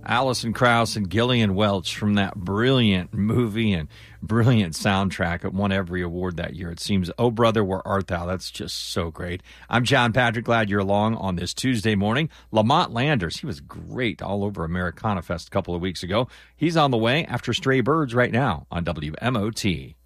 Alison Krauss and Gillian Welch from that brilliant movie and brilliant soundtrack. It won every award that year, it seems. Oh, Brother, Where Art Thou? That's just so great. I'm John Patrick. Glad you're along on this Tuesday morning. Lamont Landers, he was great all over Americana Fest a couple of weeks ago. He's on the way after Stray Birds right now on WMOT.